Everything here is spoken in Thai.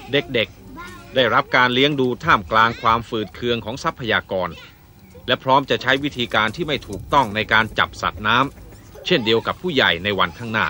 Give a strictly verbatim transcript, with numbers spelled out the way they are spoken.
เด็กๆได้รับการเลี้ยงดูท่ามกลางความฝืดเคืองของทรัพยากรและพร้อมจะใช้วิธีการที่ไม่ถูกต้องในการจับสัตว์น้ำเช่นเดียวกับผู้ใหญ่ในวันข้างหน้า